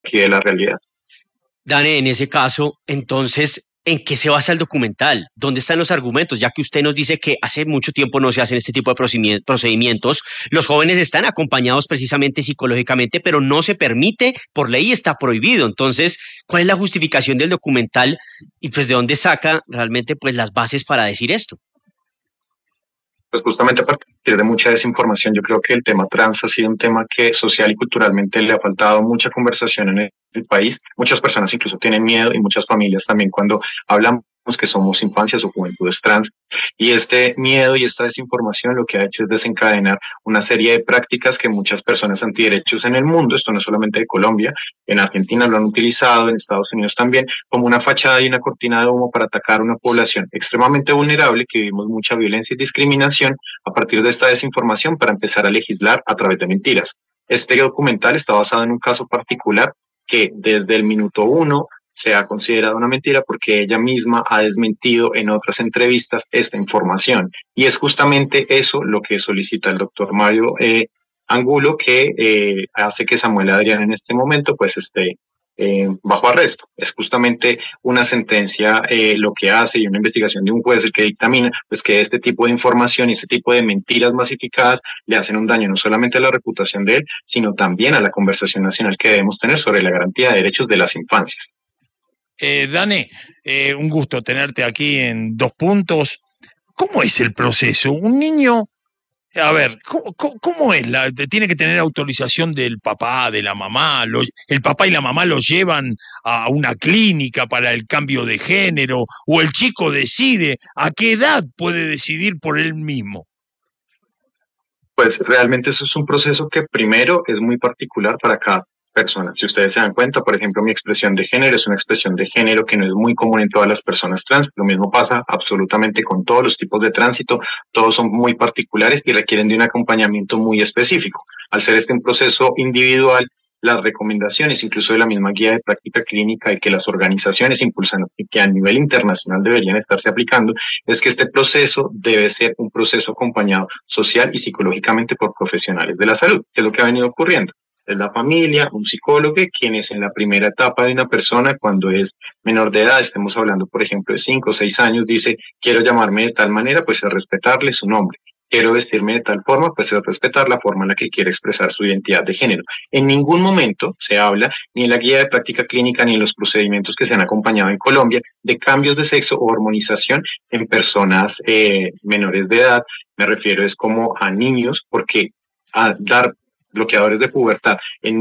aquí de la realidad. Dane, en ese caso, entonces, ¿en qué se basa el documental? ¿Dónde están los argumentos? Ya que usted nos dice que hace mucho tiempo no se hacen este tipo de procedimientos, los jóvenes están acompañados precisamente psicológicamente, pero no se permite, por ley está prohibido. Entonces, ¿cuál es la justificación del documental y pues de dónde saca realmente pues las bases para decir esto? Pues justamente a partir de mucha desinformación, yo creo que el tema trans ha sido un tema que social y culturalmente le ha faltado mucha conversación en el país. Muchas personas incluso tienen miedo y muchas familias también cuando hablamos que somos infancias o juventudes trans. Y este miedo y esta desinformación lo que ha hecho es desencadenar una serie de prácticas que muchas personas antiderechos en el mundo, esto no es solamente de Colombia, en Argentina lo han utilizado, en Estados Unidos también, como una fachada y una cortina de humo para atacar a una población extremadamente vulnerable que vivimos mucha violencia y discriminación a partir de esta desinformación para empezar a legislar a través de mentiras. Este documental está basado en un caso particular que desde el minuto uno se ha considerado una mentira porque ella misma ha desmentido en otras entrevistas esta información. Y es justamente eso lo que solicita el doctor Mario Angulo, que hace que Samuel Adrián en este momento pues esté bajo arresto. Es justamente una sentencia lo que hace y una investigación de un juez el que dictamina pues que este tipo de información y este tipo de mentiras masificadas le hacen un daño no solamente a la reputación de él, sino también a la conversación nacional que debemos tener sobre la garantía de derechos de las infancias. Dane, un gusto tenerte aquí en Dos Puntos. ¿Cómo es el proceso? Un niño, a ver, ¿cómo es? ¿Tiene que tener autorización del papá, de la mamá? ¿El papá y la mamá lo llevan a una clínica para el cambio de género? ¿O el chico decide? ¿A qué edad puede decidir por él mismo? Pues realmente eso es un proceso que primero es muy particular para cada persona. Si ustedes se dan cuenta, por ejemplo, mi expresión de género es una expresión de género que no es muy común en todas las personas trans. Lo mismo pasa absolutamente con todos los tipos de tránsito. Todos son muy particulares y requieren de un acompañamiento muy específico. Al ser este un proceso individual, las recomendaciones, incluso de la misma guía de práctica clínica y que las organizaciones impulsan y que a nivel internacional deberían estarse aplicando, es que este proceso debe ser un proceso acompañado social y psicológicamente por profesionales de la salud, que es lo que ha venido ocurriendo. Es la familia, un psicólogo, quienes en la primera etapa de una persona, cuando es menor de edad, estemos hablando, por ejemplo, de 5 o 6 años, dice, quiero llamarme de tal manera, pues es respetarle su nombre. Quiero vestirme de tal forma, pues es respetar la forma en la que quiere expresar su identidad de género. En ningún momento se habla, ni en la guía de práctica clínica, ni en los procedimientos que se han acompañado en Colombia, de cambios de sexo o hormonización en personas menores de edad. Me refiero es como a niños, porque a dar bloqueadores de pubertad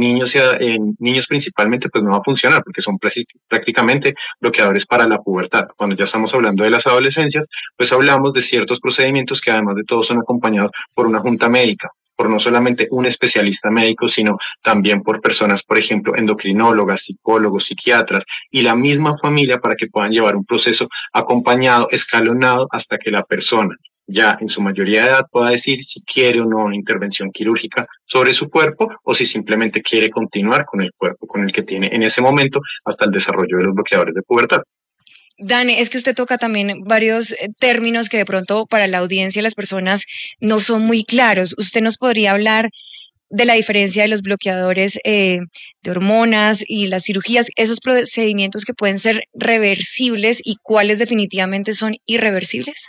en niños principalmente pues no va a funcionar porque son prácticamente bloqueadores para la pubertad. Cuando ya estamos hablando de las adolescencias, pues hablamos de ciertos procedimientos que además de todo son acompañados por una junta médica, por no solamente un especialista médico, sino también por personas, por ejemplo, endocrinólogas, psicólogos, psiquiatras y la misma familia para que puedan llevar un proceso acompañado, escalonado, hasta que la persona ya en su mayoría de edad pueda decir si quiere o no una intervención quirúrgica sobre su cuerpo o si simplemente quiere continuar con el cuerpo con el que tiene en ese momento hasta el desarrollo de los bloqueadores de pubertad. Dani, es que usted toca también varios términos que de pronto para la audiencia y las personas no son muy claros. ¿Usted nos podría hablar de la diferencia de los bloqueadores de hormonas y las cirugías, esos procedimientos que pueden ser reversibles y cuáles definitivamente son irreversibles?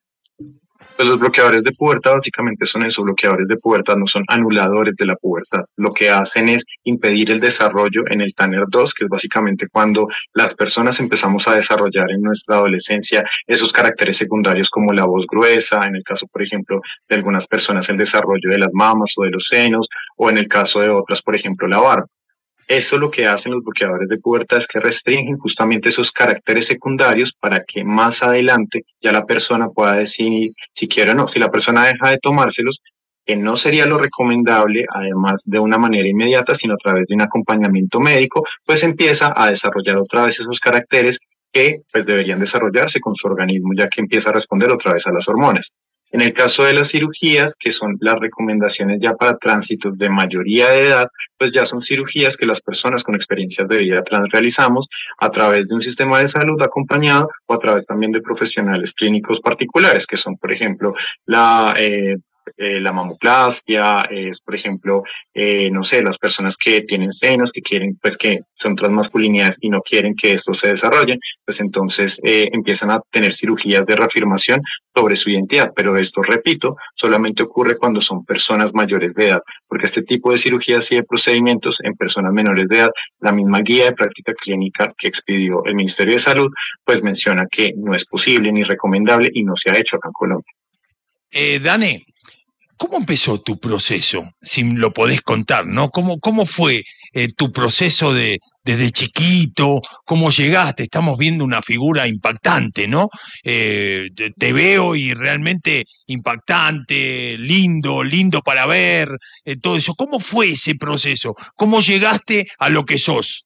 Pues los bloqueadores de pubertad básicamente son esos bloqueadores de pubertad, no son anuladores de la pubertad. Lo que hacen es impedir el desarrollo en el TANER2, que es básicamente cuando las personas empezamos a desarrollar en nuestra adolescencia esos caracteres secundarios como la voz gruesa, en el caso, por ejemplo, de algunas personas el desarrollo de las mamas o de los senos, o en el caso de otras, por ejemplo, la barba. Eso lo que hacen los bloqueadores de pubertad es que restringen justamente esos caracteres secundarios para que más adelante ya la persona pueda decidir si quiere o no. Si la persona deja de tomárselos, que no sería lo recomendable, además de una manera inmediata, sino a través de un acompañamiento médico, pues empieza a desarrollar otra vez esos caracteres que pues deberían desarrollarse con su organismo, ya que empieza a responder otra vez a las hormonas. En el caso de las cirugías, que son las recomendaciones ya para tránsitos de mayoría de edad, pues ya son cirugías que las personas con experiencias de vida trans realizamos a través de un sistema de salud acompañado o a través también de profesionales clínicos particulares, que son, por ejemplo, la la mamoplastia, es por ejemplo, no sé, las personas que tienen senos, que quieren, pues que son transmasculinidades y no quieren que esto se desarrolle, pues entonces empiezan a tener cirugías de reafirmación sobre su identidad. Pero esto, repito, solamente ocurre cuando son personas mayores de edad, porque este tipo de cirugías y de procedimientos en personas menores de edad, la misma guía de práctica clínica que expidió el Ministerio de Salud, pues menciona que no es posible ni recomendable y no se ha hecho acá en Colombia. Dane, ¿cómo empezó tu proceso? Si lo podés contar, ¿no? ¿Cómo fue tu proceso desde chiquito? ¿Cómo llegaste? Estamos viendo una figura impactante, ¿no? Te veo y realmente impactante, lindo para ver, todo eso. ¿Cómo fue ese proceso? ¿Cómo llegaste a lo que sos?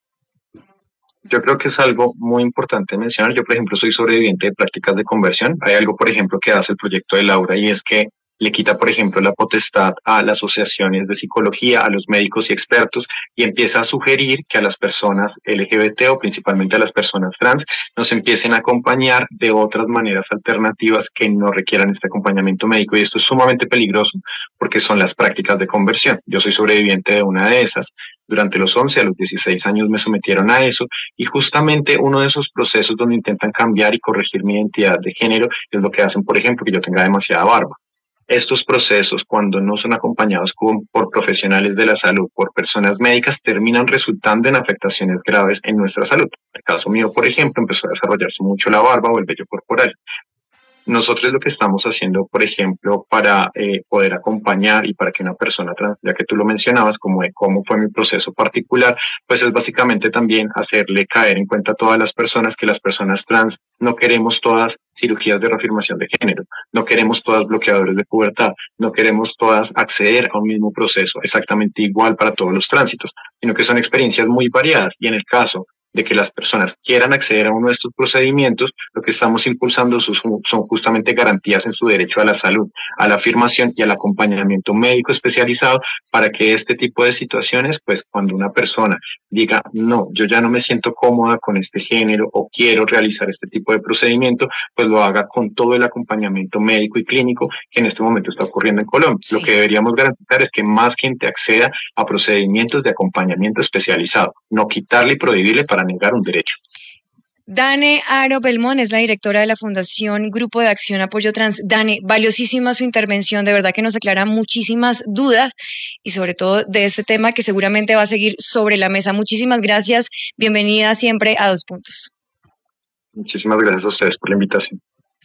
Yo creo que es algo muy importante mencionar. Yo, por ejemplo, soy sobreviviente de prácticas de conversión. Hay algo, por ejemplo, que hace el proyecto de Laura y es que le quita, por ejemplo, la potestad a las asociaciones de psicología, a los médicos y expertos, y empieza a sugerir que a las personas LGBT o principalmente a las personas trans nos empiecen a acompañar de otras maneras alternativas que no requieran este acompañamiento médico. Y esto es sumamente peligroso porque son las prácticas de conversión. Yo soy sobreviviente de una de esas. Durante los 11 a los 16 años me sometieron a eso y justamente uno de esos procesos donde intentan cambiar y corregir mi identidad de género es lo que hacen, por ejemplo, que yo tenga demasiada barba. Estos procesos, cuando no son acompañados por profesionales de la salud, por personas médicas, terminan resultando en afectaciones graves en nuestra salud. En el caso mío, por ejemplo, empezó a desarrollarse mucho la barba o el vello corporal. Nosotros lo que estamos haciendo, por ejemplo, para poder acompañar y para que una persona trans, ya que tú lo mencionabas, como de cómo fue mi proceso particular, pues es básicamente también hacerle caer en cuenta a todas las personas que las personas trans no queremos todas cirugías de reafirmación de género, no queremos todas bloqueadores de pubertad, no queremos todas acceder a un mismo proceso exactamente igual para todos los tránsitos, sino que son experiencias muy variadas y en el caso de que las personas quieran acceder a uno de estos procedimientos, lo que estamos impulsando son justamente garantías en su derecho a la salud, a la afirmación y al acompañamiento médico especializado para que este tipo de situaciones, pues cuando una persona diga, no, yo ya no me siento cómoda con este género o quiero realizar este tipo de procedimiento, pues lo haga con todo el acompañamiento médico y clínico que en este momento está ocurriendo en Colombia. Sí. Lo que deberíamos garantizar es que más gente acceda a procedimientos de acompañamiento especializado, no quitarle y prohibirle para negar un derecho. Dane Aro Belmont es la directora de la Fundación Grupo de Acción Apoyo Trans. Dane, valiosísima su intervención, de verdad que nos aclara muchísimas dudas y sobre todo de este tema que seguramente va a seguir sobre la mesa. Muchísimas gracias, bienvenida siempre a Dos Puntos. Muchísimas gracias a ustedes por la invitación.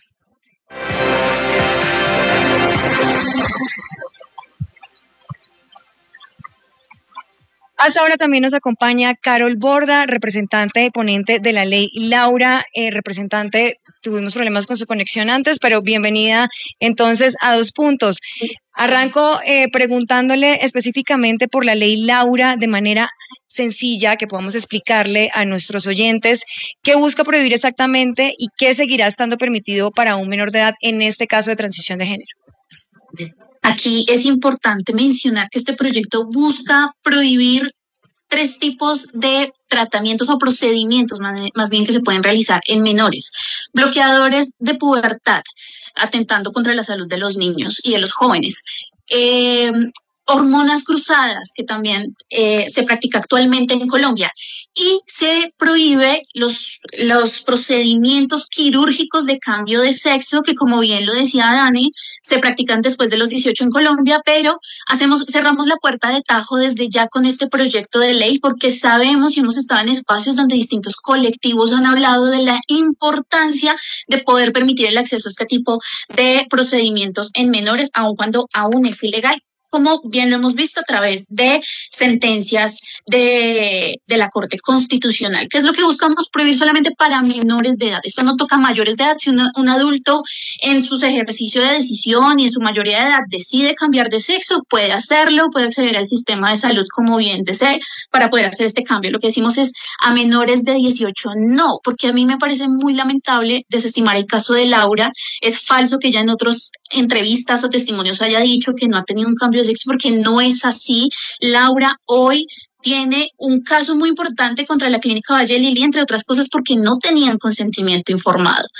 Hasta ahora también nos acompaña Carol Borda, representante y ponente de la ley Laura. Representante, tuvimos problemas con su conexión antes, pero bienvenida entonces a Dos Puntos. Sí. Arranco preguntándole específicamente por la ley Laura de manera sencilla, que podamos explicarle a nuestros oyentes qué busca prohibir exactamente y qué seguirá estando permitido para un menor de edad en este caso de transición de género. Aquí es importante mencionar que este proyecto busca prohibir 3 tipos de tratamientos o procedimientos más bien que se pueden realizar en menores. Bloqueadores de pubertad, atentando contra la salud de los niños y de los jóvenes. Hormonas cruzadas, que también se practica actualmente en Colombia, y se prohíbe los procedimientos quirúrgicos de cambio de sexo, que como bien lo decía Dani, se practican después de los 18 en Colombia, pero cerramos la puerta de tajo desde ya con este proyecto de ley, porque sabemos y hemos estado en espacios donde distintos colectivos han hablado de la importancia de poder permitir el acceso a este tipo de procedimientos en menores, aun cuando aún es ilegal, como bien lo hemos visto a través de sentencias de la Corte Constitucional. ¿Qué es lo que buscamos prohibir solamente para menores de edad? Esto no toca a mayores de edad. Si un adulto en sus ejercicios de decisión y en su mayoría de edad decide cambiar de sexo, puede hacerlo, puede acceder al sistema de salud como bien desee para poder hacer este cambio. Lo que decimos es a menores de 18 no, porque a mí me parece muy lamentable desestimar el caso de Laura. Es falso que ella en otras entrevistas o testimonios haya dicho que no ha tenido un cambio de sexo, porque no es así. Laura hoy tiene un caso muy importante contra la Clínica Valle de Lili, entre otras cosas porque no tenían consentimiento informado.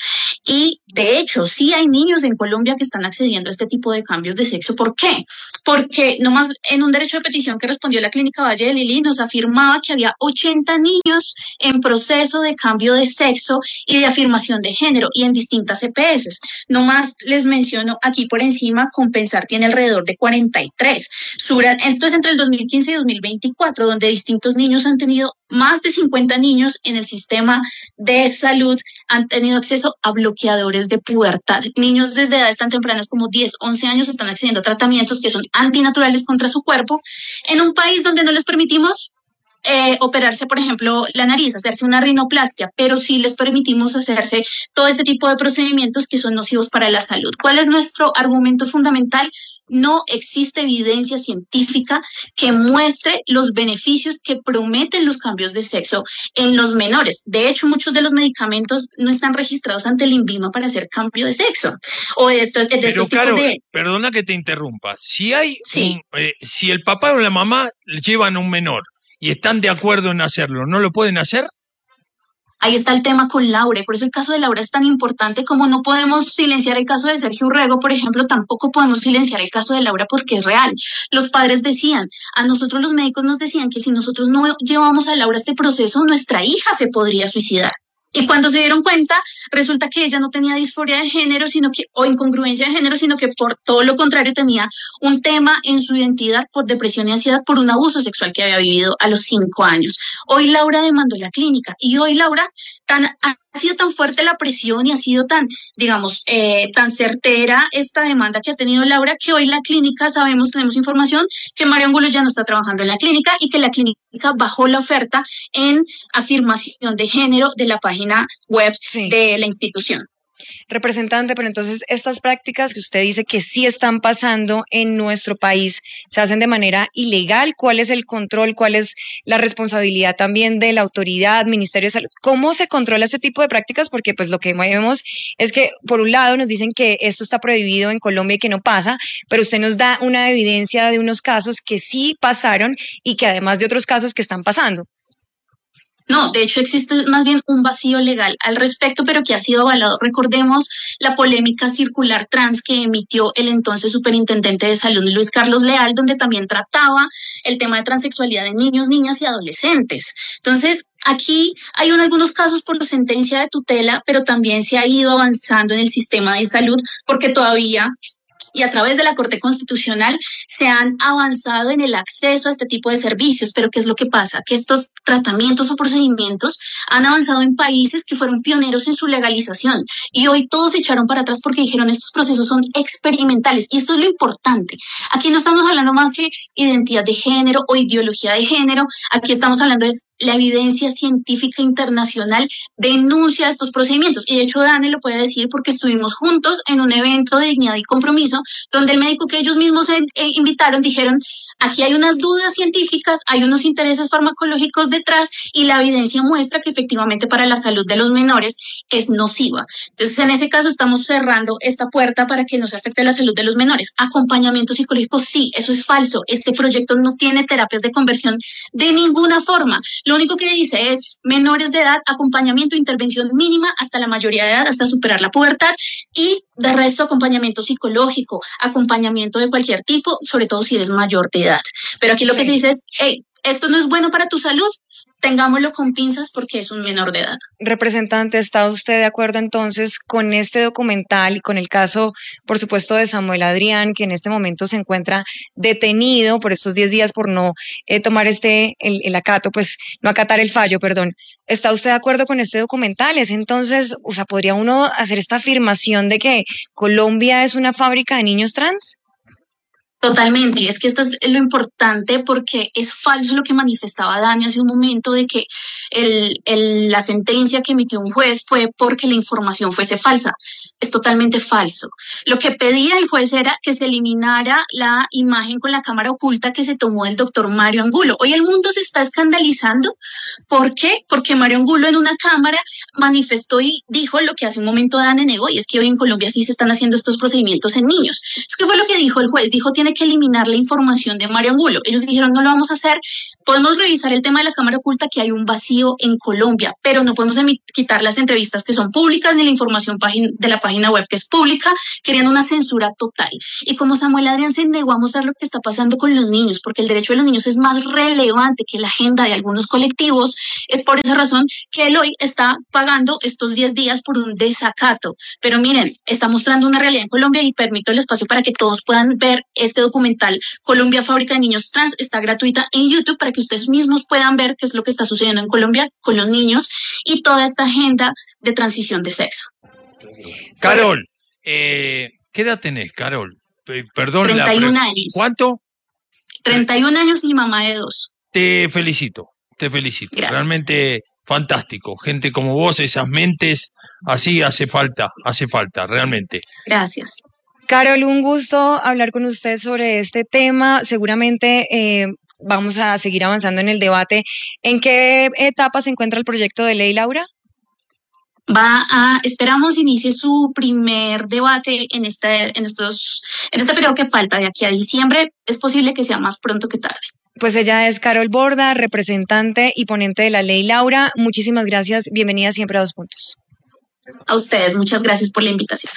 Y de hecho, sí hay niños en Colombia que están accediendo a este tipo de cambios de sexo. ¿Por qué? Porque nomás en un derecho de petición que respondió la Clínica Valle de Lili nos afirmaba que había 80 niños en proceso de cambio de sexo y de afirmación de género y en distintas EPS. Nomás les menciono aquí por encima, Compensar tiene alrededor de 43. Esto es entre el 2015 y 2024, donde distintos niños han tenido, más de 50 niños en el sistema de salud han tenido acceso a bloqueadores de pubertad. Niños desde edades tan tempranas como 10, 11 años están accediendo a tratamientos que son antinaturales contra su cuerpo en un país donde no les permitimos operarse, por ejemplo, la nariz, hacerse una rinoplastia, pero sí les permitimos hacerse todo este tipo de procedimientos que son nocivos para la salud. ¿Cuál es nuestro argumento fundamental? No existe evidencia científica que muestre los beneficios que prometen los cambios de sexo en los menores. De hecho, muchos de los medicamentos no están registrados ante el INVIMA para hacer cambio de sexo. O de estos Pero tipos claro, de... perdona que te interrumpa. Si hay Sí. si el papá o la mamá llevan a un menor y están de acuerdo en hacerlo, ¿no lo pueden hacer? Ahí está el tema con Laura, y por eso el caso de Laura es tan importante. Como no podemos silenciar el caso de Sergio Urrego, por ejemplo, tampoco podemos silenciar el caso de Laura porque es real. Los padres decían, a nosotros los médicos nos decían que si nosotros no llevamos a Laura a este proceso, nuestra hija se podría suicidar. Y cuando se dieron cuenta, resulta que ella no tenía disforia de género, o incongruencia de género, sino que por todo lo contrario tenía un tema en su identidad por depresión y ansiedad por un abuso sexual que había vivido a los 5 años. Hoy Laura demandó la clínica y hoy Laura ha sido tan fuerte la presión y ha sido tan, digamos, tan certera esta demanda que ha tenido Laura, que hoy la clínica, tenemos información que Mario Angulo ya no está trabajando en la clínica y que la clínica bajó la oferta en afirmación de género de la página web de la institución. Representante, pero entonces estas prácticas que usted dice que sí están pasando en nuestro país, ¿se hacen de manera ilegal? ¿Cuál es el control? ¿Cuál es la responsabilidad también de la autoridad, Ministerio de Salud? ¿Cómo se controla este tipo de prácticas? Porque pues lo que vemos es que por un lado nos dicen que esto está prohibido en Colombia y que no pasa, pero usted nos da una evidencia de unos casos que sí pasaron y que además de otros casos que están pasando. No, de hecho existe más bien un vacío legal al respecto, pero que ha sido avalado. Recordemos la polémica circular trans que emitió el entonces superintendente de salud, Luis Carlos Leal, donde también trataba el tema de transexualidad de niños, niñas y adolescentes. Entonces, aquí hay algunos casos por sentencia de tutela, pero también se ha ido avanzando en el sistema de salud porque todavía y a través de la Corte Constitucional se han avanzado en el acceso a este tipo de servicios. Pero ¿qué es lo que pasa? Que estos tratamientos o procedimientos han avanzado en países que fueron pioneros en su legalización y hoy todos se echaron para atrás porque dijeron estos procesos son experimentales. Y esto es lo importante. Aquí no estamos hablando más que identidad de género o ideología de género. Aquí estamos hablando de la evidencia científica internacional denuncia estos procedimientos. Y de hecho Dani lo puede decir porque estuvimos juntos en un evento de dignidad y compromiso donde el médico que ellos mismos invitaron dijeron, aquí hay unas dudas científicas, hay unos intereses farmacológicos detrás y la evidencia muestra que efectivamente para la salud de los menores es nociva. Entonces, en ese caso estamos cerrando esta puerta para que no se afecte la salud de los menores. Acompañamiento psicológico, sí, eso es falso. Este proyecto no tiene terapias de conversión de ninguna forma. Lo único que dice es menores de edad, acompañamiento, intervención mínima hasta la mayoría de edad, hasta superar la pubertad y de resto acompañamiento psicológico, acompañamiento de cualquier tipo, sobre todo si eres mayor de edad. Pero aquí lo que se dice es, hey, esto no es bueno para tu salud, tengámoslo con pinzas porque es un menor de edad. Representante, ¿está usted de acuerdo entonces con este documental y con el caso, por supuesto, de Samuel Adrián, que en este momento se encuentra detenido por estos 10 días por no tomar el acato, pues no acatar el fallo, perdón? ¿Está usted de acuerdo con este documental? Es entonces, o sea, ¿podría uno hacer esta afirmación de que Colombia es una fábrica de niños trans? Totalmente, y es que esto es lo importante porque es falso lo que manifestaba Dani hace un momento de que la sentencia que emitió un juez fue porque la información fuese falsa. Es totalmente falso. Lo que pedía el juez era que se eliminara la imagen con la cámara oculta que se tomó del doctor Mario Angulo. Hoy el mundo se está escandalizando. ¿Por qué? Porque Mario Angulo en una cámara manifestó y dijo lo que hace un momento Dani negó, y es que hoy en Colombia sí se están haciendo estos procedimientos en niños. ¿Qué fue lo que dijo el juez? Dijo, tiene que eliminar la información de Mario Angulo. Ellos dijeron, no lo vamos a hacer Podemos revisar el tema de la cámara oculta, que hay un vacío en Colombia, pero no podemos quitar las entrevistas que son públicas ni la información de la página web que es pública, queriendo una censura total. Y como Samuel Adrián se negó a mostrar lo que está pasando con los niños, porque el derecho de los niños es más relevante que la agenda de algunos colectivos, es por esa razón que él hoy está pagando estos 10 días por un desacato. Pero miren, está mostrando una realidad en Colombia y permito el espacio para que todos puedan ver este documental. Colombia, fábrica de niños trans, está gratuita en YouTube para que ustedes mismos puedan ver qué es lo que está sucediendo en Colombia con los niños y toda esta agenda de transición de sexo. Carol, ¿qué edad tenés, Carol? Perdón. 31 años. ¿Cuánto? 31 años y mamá de 2. Te felicito. Gracias. Realmente fantástico. Gente como vos, esas mentes, así hace falta, realmente. Gracias. Carol, un gusto hablar con usted sobre este tema. Seguramente vamos a seguir avanzando en el debate. ¿En qué etapa se encuentra el proyecto de ley, Laura? Esperamos inicie su primer debate en este periodo que falta de aquí a diciembre. Es posible que sea más pronto que tarde. Pues ella es Carol Borda, representante y ponente de la ley. Laura, muchísimas gracias. Bienvenida siempre a 2 Puntos. A ustedes, muchas gracias por la invitación.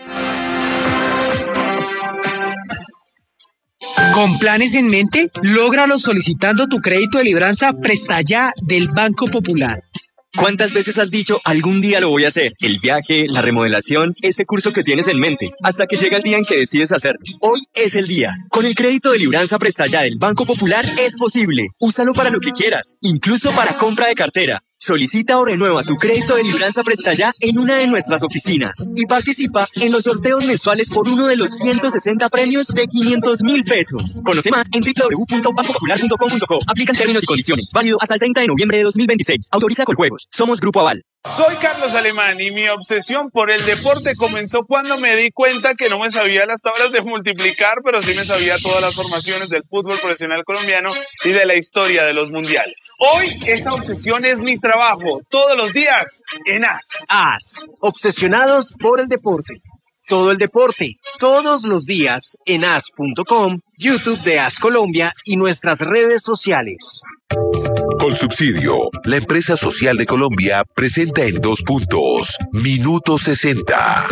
Con planes en mente, lógralo solicitando tu crédito de libranza Presta Ya del Banco Popular. ¿Cuántas veces has dicho, algún día lo voy a hacer? El viaje, la remodelación, ese curso que tienes en mente, hasta que llega el día en que decides hacerlo. Hoy es el día. Con el crédito de libranza Presta Ya del Banco Popular es posible. Úsalo para lo que quieras, incluso para compra de cartera. Solicita o renueva tu crédito de libranza Presta Ya en una de nuestras oficinas y participa en los sorteos mensuales por uno de los 160 premios de 500,000 pesos. Conoce más en www.bancopopular.com.co. Aplican términos y condiciones. Válido hasta el 30 de noviembre de 2026. Autoriza Coljuegos. Somos Grupo Aval. Soy Carlos Alemán y mi obsesión por el deporte comenzó cuando me di cuenta que no me sabía las tablas de multiplicar, pero sí me sabía todas las formaciones del fútbol profesional colombiano y de la historia de los mundiales. Hoy esa obsesión es mi trabajo, todos los días en AS. AS, obsesionados por el deporte. Todo el deporte, todos los días en as.com, YouTube de AS Colombia y nuestras redes sociales. Colsubsidio, la empresa social de Colombia, presenta en 2 Puntos, Minuto 60.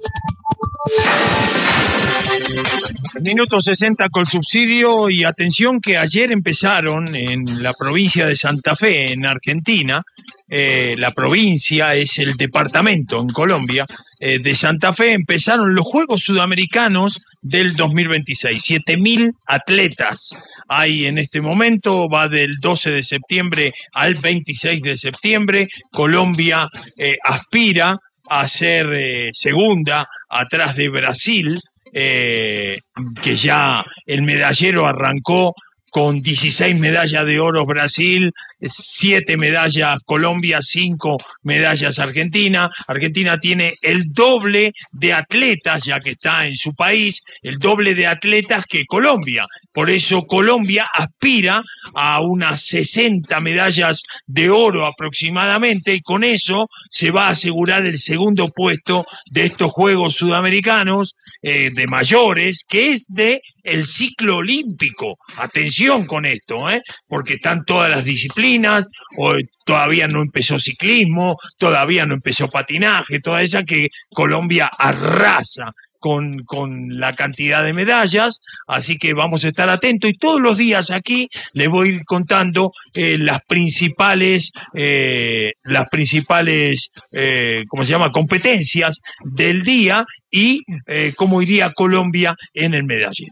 Minuto 60 Colsubsidio, y atención que ayer empezaron en la provincia de Santa Fe, en Argentina. La provincia es el departamento en Colombia de Santa Fe. Empezaron los Juegos Sudamericanos del 2026. 7.000 atletas hay en este momento. Va del 12 de septiembre al 26 de septiembre. Colombia aspira a ser segunda atrás de Brasil, que ya el medallero arrancó con 16 medallas de oro Brasil, 7 medallas Colombia, 5 medallas Argentina. Argentina tiene el doble de atletas, ya que está en su país, el doble de atletas que Colombia. Por eso Colombia aspira a unas 60 medallas de oro aproximadamente, y con eso se va a asegurar el segundo puesto de estos Juegos Sudamericanos de mayores, que es de el ciclo olímpico. Atención con esto, porque están todas las disciplinas. Hoy todavía no empezó ciclismo, todavía no empezó patinaje, toda esa que Colombia arrasa con la cantidad de medallas, así que vamos a estar atentos, y todos los días aquí les voy a ir contando las principales competencias del día y cómo iría Colombia en el medallero.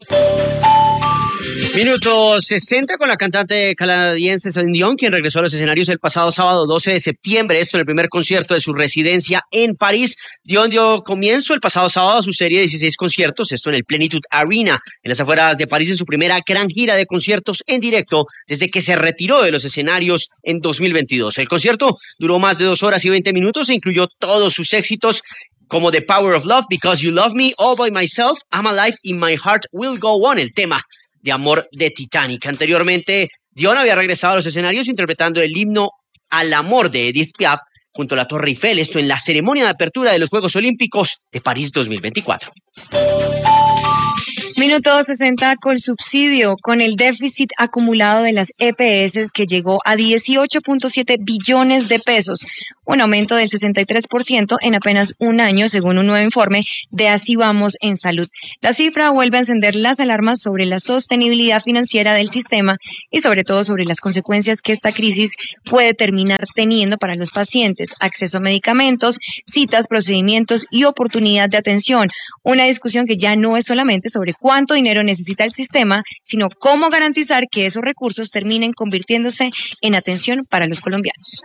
Minuto 60 con la cantante canadiense Celine Dion, quien regresó a los escenarios el pasado sábado 12 de septiembre, esto en el primer concierto de su residencia en París. Dion dio comienzo el pasado sábado a su serie de 16 conciertos, esto en el Plenitude Arena, en las afueras de París, en su primera gran gira de conciertos en directo desde que se retiró de los escenarios en 2022. El concierto duró más de 2 horas y 20 minutos e incluyó todos sus éxitos, como The Power of Love, Because You Love Me, All By Myself, I'm Alive y My Heart Will Go On, el tema de amor de Titanic. Anteriormente, Dion había regresado a los escenarios interpretando el himno al amor de Edith Piaf junto a la Torre Eiffel, esto en la ceremonia de apertura de los Juegos Olímpicos de París 2024. Minuto 60 con subsidio, con el déficit acumulado de las EPS que llegó a 18.7 billones de pesos, un aumento del 63% en apenas un año, según un nuevo informe de Así Vamos en Salud. La cifra vuelve a encender las alarmas sobre la sostenibilidad financiera del sistema y sobre todo sobre las consecuencias que esta crisis puede terminar teniendo para los pacientes, acceso a medicamentos, citas, procedimientos y oportunidad de atención. Una discusión que ya no es solamente sobre cuánto dinero necesita el sistema, sino cómo garantizar que esos recursos terminen convirtiéndose en atención para los colombianos.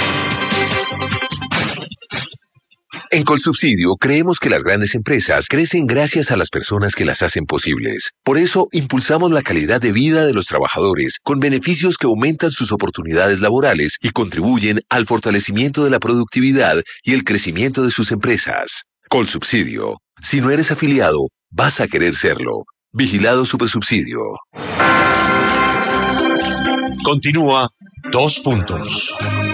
En Colsubsidio creemos que las grandes empresas crecen gracias a las personas que las hacen posibles. Por eso impulsamos la calidad de vida de los trabajadores con beneficios que aumentan sus oportunidades laborales y contribuyen al fortalecimiento de la productividad y el crecimiento de sus empresas. Colsubsidio. Si no eres afiliado, vas a querer serlo. Vigilado Supersubsidio. Continúa 2 puntos.